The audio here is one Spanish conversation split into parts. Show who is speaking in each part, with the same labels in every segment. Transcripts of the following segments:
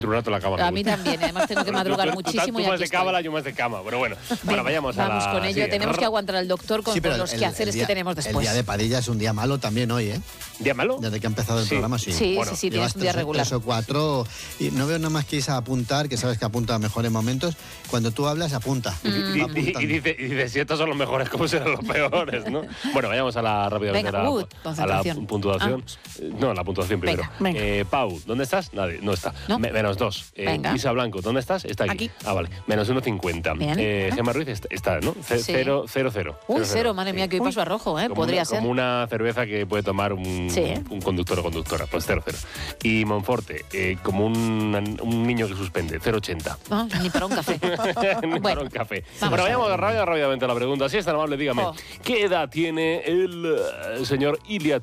Speaker 1: Un rato la cama.
Speaker 2: A mí también, además tengo que madrugar muchísimo.
Speaker 1: Tú
Speaker 2: y
Speaker 1: más
Speaker 2: aquí
Speaker 1: de cábala, yo más de cama, pero bueno. Bueno, vayamos
Speaker 2: con ello.
Speaker 1: Sí,
Speaker 2: tenemos que aguantar al doctor con todos los quehaceres que tenemos después.
Speaker 3: El día de Padilla es un día malo también hoy, ¿eh?
Speaker 1: ¿Día malo?
Speaker 3: Desde que ha empezado el programa, sí.
Speaker 2: Sí,
Speaker 1: bueno,
Speaker 2: sí, tienes un día regular.
Speaker 3: 3 o 4, y no veo nada más que irse a apuntar, que sabes que apunta a mejores momentos. Cuando tú hablas, apunta.
Speaker 1: Y dice, si estos son los mejores, ¿cómo serán los peores, no? Bueno, vayamos a la rápida a la puntuación. No, la puntuación primero.
Speaker 2: Venga.
Speaker 1: Pau, ¿dónde estás? Nadie, no está.
Speaker 2: ¿No?
Speaker 1: -2.
Speaker 2: Venga.
Speaker 1: Isa Blanco, ¿dónde estás? Está aquí. Ah, vale. -1,50.
Speaker 2: Bien.
Speaker 1: Gemma Ruiz está, ¿no? 0, 0.
Speaker 2: Uy, 0, madre mía, que hoy paso a rojo, ¿eh? Podría ser.
Speaker 1: Como una cerveza que puede tomar un conductor o conductora, pues 0. Y Monforte, como un niño que suspende, 0,80.
Speaker 2: No, ni para un café.
Speaker 1: Ni para un café. Bueno, vayamos rápidamente a la pregunta. Si es tan amable, dígame, ¿qué edad tiene el señor Ilia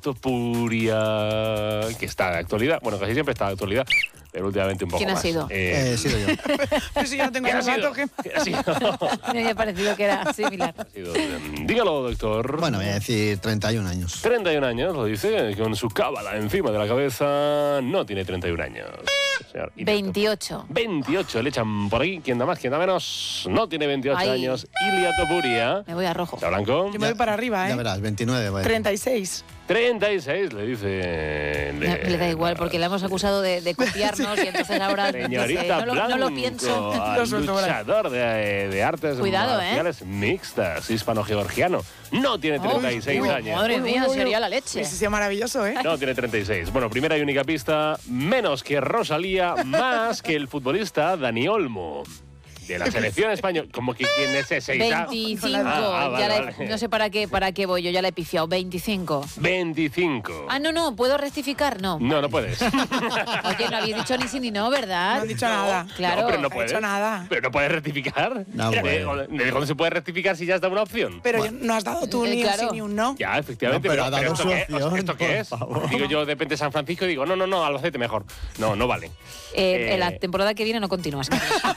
Speaker 1: Topuria? Que está de actualidad. Bueno, casi siempre está de actualidad, pero últimamente un poco más.
Speaker 2: ¿Quién ha sido?
Speaker 3: He sido yo.
Speaker 4: Pero si yo no tengo datos, ¿qué?
Speaker 1: ¿Qué ha sido?
Speaker 2: Me había parecido que era similar.
Speaker 1: Dígalo, doctor.
Speaker 3: Bueno, voy a decir 31 años.
Speaker 1: 31 años, lo dice, con su cábala encima de la cabeza. No tiene 31 años. Señor,
Speaker 2: 28.
Speaker 1: 28, le echan por ahí. ¿Quién da más, quién da menos? No tiene 28 años. Ilia Topuria.
Speaker 2: Me voy a rojo.
Speaker 1: Isa Blanco.
Speaker 4: Yo me voy para arriba, ¿eh?
Speaker 3: Ya verás, 29. Voy.
Speaker 4: 36.
Speaker 1: 36, le dice.
Speaker 2: Le da igual, porque le hemos acusado de copiarnos y entonces ahora
Speaker 1: Señorita
Speaker 2: dice,
Speaker 1: Blanco,
Speaker 2: no lo pienso.
Speaker 1: luchador de artes marciales mixtas, hispano-georgiano. No tiene 36 años.
Speaker 2: Madre mía, sería la leche.
Speaker 4: Ese sería maravilloso, ¿eh?
Speaker 1: No tiene 36. Bueno, primera y única pista, menos que Rosalía, más que el futbolista Dani Olmo. De la selección española. Como que quién es ese.
Speaker 2: 25.
Speaker 1: Vale.
Speaker 2: No sé para qué voy yo, ya la he pifiado. 25.
Speaker 1: 25.
Speaker 2: Ah, no, ¿puedo rectificar? No.
Speaker 1: No puedes.
Speaker 2: Oye, no habéis dicho ni sí ni no, ¿verdad?
Speaker 4: No han dicho nada.
Speaker 2: Claro.
Speaker 1: No, pero no
Speaker 4: No he
Speaker 1: puedes.
Speaker 4: dicho nada.
Speaker 1: Pero no puedes rectificar.
Speaker 3: No,
Speaker 1: ¿Cómo se puede rectificar si ya está una opción?
Speaker 4: Pero no has dado tú ni un
Speaker 2: claro.
Speaker 4: sí ni un no.
Speaker 1: Ya, efectivamente.
Speaker 3: No, pero ha dado
Speaker 1: ¿esto
Speaker 3: su
Speaker 1: qué,
Speaker 3: opción,
Speaker 1: ¿esto qué es?
Speaker 3: por favor.
Speaker 1: Digo yo, depende de San Francisco y digo, no, Albacete mejor. No vale.
Speaker 2: En la temporada que viene no continúas.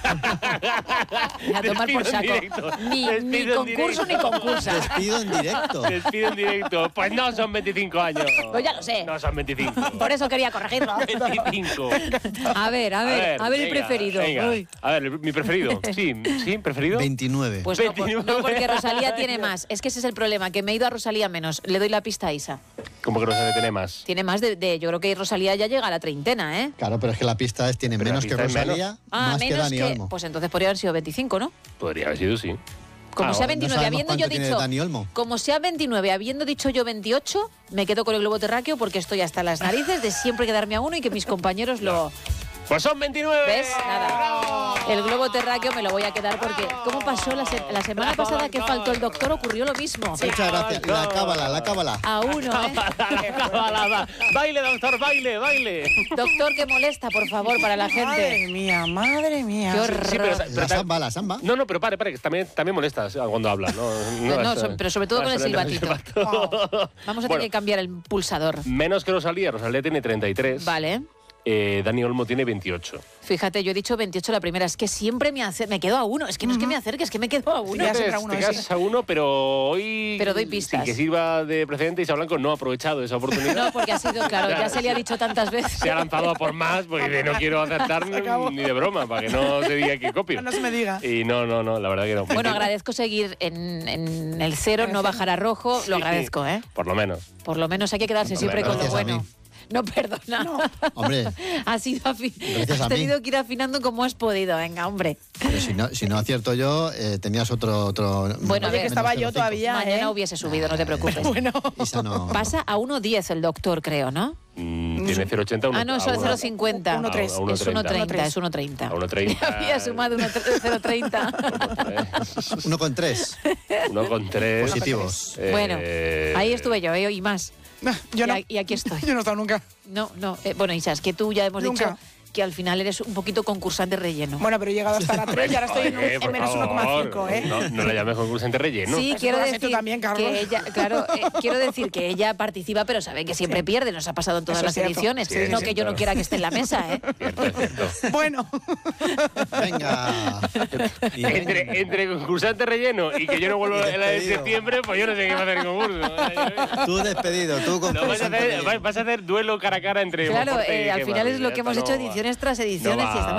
Speaker 2: A tomar por saco. Ni concurso ni concursa.
Speaker 3: Despido en directo.
Speaker 1: Despido en directo. Pues no son 25 años.
Speaker 2: Pues ya lo sé.
Speaker 1: No son 25.
Speaker 2: Por eso quería corregirlo.
Speaker 1: 25.
Speaker 2: A ver el preferido.
Speaker 1: Venga.
Speaker 2: Uy.
Speaker 1: A ver, mi preferido. Sí, preferido.
Speaker 3: 29.
Speaker 2: Pues
Speaker 1: 29.
Speaker 2: no, porque Rosalía tiene más. Es que ese es el problema, que me he ido a Rosalía menos. Le doy la pista a Isa.
Speaker 1: ¿Cómo que no se detiene más?
Speaker 2: Tiene más de yo creo que Rosalía ya llega a la treintena, ¿eh?
Speaker 3: Claro, pero es que la pista tiene
Speaker 1: Pero
Speaker 3: menos
Speaker 1: la
Speaker 3: que
Speaker 1: pista es
Speaker 3: Rosalía,
Speaker 2: Ah,
Speaker 3: más que
Speaker 2: menos
Speaker 3: Dani Olmo.
Speaker 2: Pues entonces podría haber sido 25, ¿no?
Speaker 1: Podría haber sido, sí.
Speaker 2: Como sea 29,
Speaker 3: sabemos
Speaker 2: habiendo yo
Speaker 3: cuánto tiene
Speaker 2: dicho.
Speaker 3: Dani Olmo.
Speaker 2: Como sea 29, habiendo dicho yo 28, me quedo con el globo terráqueo porque estoy hasta las narices de siempre quedarme a uno y que mis compañeros lo.
Speaker 1: Pues son 29.
Speaker 2: ¿Ves? Nada. El globo terráqueo me lo voy a quedar porque. ¿Cómo pasó la semana pasada que faltó el doctor? Ocurrió lo mismo.
Speaker 3: Muchas gracias. La cábala.
Speaker 2: A uno, ¿eh?
Speaker 1: La baile, doctor, baile.
Speaker 2: Doctor, que molesta, por favor, para la gente.
Speaker 4: Madre mía.
Speaker 2: Qué horror.
Speaker 1: Sí, pero
Speaker 3: La samba.
Speaker 1: No, pero pare, que también molestas cuando hablas.
Speaker 2: Pero sobre todo con el silbatito. Vamos a tener que cambiar el pulsador.
Speaker 1: Menos que Rosalía tiene 33.
Speaker 2: Vale.
Speaker 1: Dani Olmo tiene 28.
Speaker 2: Fíjate, yo he dicho 28 la primera. Es que siempre me quedo a uno. Es que no es que me acerque, es que me quedo a uno.
Speaker 4: Ya siempre a uno,
Speaker 1: Te quedas a uno, pero hoy.
Speaker 2: Pero doy pistas.
Speaker 1: Sin que sirva de precedente, Isa Blanco no ha aprovechado esa oportunidad.
Speaker 2: No, porque ha sido, claro, ya se le ha dicho tantas veces.
Speaker 1: Se ha lanzado a por más, porque no quiero acertar ni de broma, para que no se diga que copio.
Speaker 4: No se me diga.
Speaker 1: Y no, la verdad que no.
Speaker 2: Bueno, agradezco seguir en el 0, no bajar a rojo. Lo agradezco, ¿eh?
Speaker 1: Por lo menos.
Speaker 2: Por lo menos hay que quedarse siempre con lo
Speaker 3: gracias a
Speaker 2: bueno.
Speaker 3: mí.
Speaker 2: No, perdona.
Speaker 3: No. Hombre.
Speaker 2: Has
Speaker 3: Gracias a mí.
Speaker 2: tenido que ir afinando como has podido. Venga, hombre.
Speaker 3: Pero si no acierto yo, tenías otro.
Speaker 2: Bueno, a ver,
Speaker 4: que estaba yo todavía.
Speaker 2: Mañana hubiese subido, no te preocupes.
Speaker 4: Bueno.
Speaker 3: Isa no.
Speaker 2: Pasa a 1,10 el doctor, creo, ¿no?
Speaker 1: Tiene 0,80.
Speaker 2: Ah, no, eso es 0,50.
Speaker 4: 1,3.
Speaker 2: Es 1,30, es 1,30.
Speaker 1: A 1,30.
Speaker 2: Había sumado 0,30.
Speaker 3: 1,3.
Speaker 1: 1,3.
Speaker 3: Positivos.
Speaker 2: Bueno, ahí estuve yo, y más.
Speaker 4: Yo no.
Speaker 2: Y aquí estoy.
Speaker 4: Yo no he estado nunca.
Speaker 2: No. Bueno, Isa, es que tú ya hemos
Speaker 4: Nunca.
Speaker 2: dicho que al final eres un poquito concursante relleno.
Speaker 4: Bueno, pero he llegado hasta la 3 y ahora estoy en menos 1,5, ¿eh?
Speaker 1: No la llames concursante relleno.
Speaker 2: Sí,
Speaker 4: Eso
Speaker 2: quiero
Speaker 4: lo has hecho
Speaker 2: decir
Speaker 4: también, Carlos.
Speaker 2: que ella, claro, quiero decir que ella participa, pero sabe que siempre pierde. Nos ha pasado en todas
Speaker 4: Eso
Speaker 2: las
Speaker 4: es cierto.
Speaker 2: ediciones.
Speaker 1: Sí,
Speaker 2: no
Speaker 1: sí,
Speaker 2: que yo
Speaker 1: claro.
Speaker 2: no quiera que esté en la mesa, ¿eh?
Speaker 1: Cierto.
Speaker 4: Bueno.
Speaker 3: Venga. Y venga.
Speaker 1: Entre concursante relleno y que yo no vuelvo a la de
Speaker 3: despedido.
Speaker 1: septiembre, pues yo no sé qué va a hacer el concurso.
Speaker 3: Tú despedido, tú con
Speaker 1: No, vas a hacer duelo cara a cara entre
Speaker 2: Claro,
Speaker 1: Monforte y
Speaker 2: al
Speaker 1: Gemma
Speaker 2: final es
Speaker 1: Ruiz.
Speaker 2: lo que hemos
Speaker 1: Esto
Speaker 2: hecho
Speaker 1: no va.
Speaker 2: ediciones tras ediciones
Speaker 1: No
Speaker 2: y estamos